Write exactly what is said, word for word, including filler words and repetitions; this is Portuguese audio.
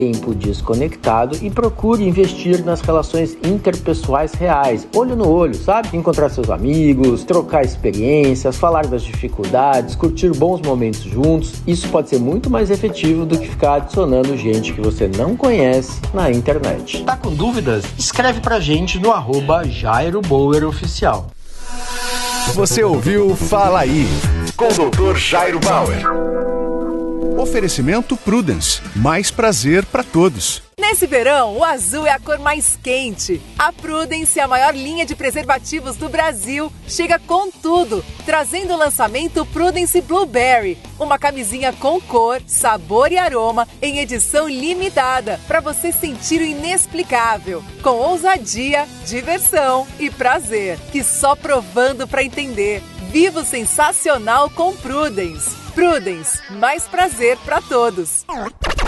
tempo desconectado e procure investir nas relações interpessoais reais, olho no olho, sabe? Encontrar seus amigos, trocar experiências, falar das dificuldades, curtir bons momentos juntos. Isso pode ser muito mais efetivo do que ficar adicionando gente que você não conhece na internet. Tá com dúvidas? Escreve pra gente no arroba Jairo Bauer Oficial. Você ouviu Fala Aí, com o doutor Jairo Bauer. Oferecimento Prudence, mais prazer para todos. Nesse verão, o azul é a cor mais quente. A Prudence, a maior linha de preservativos do Brasil, chega com tudo, trazendo o lançamento Prudence Blueberry, uma camisinha com cor, sabor e aroma em edição limitada, para você sentir o inexplicável, com ousadia, diversão e prazer, que só provando para entender. Viva o sensacional com Prudence. Prudence, mais prazer para todos.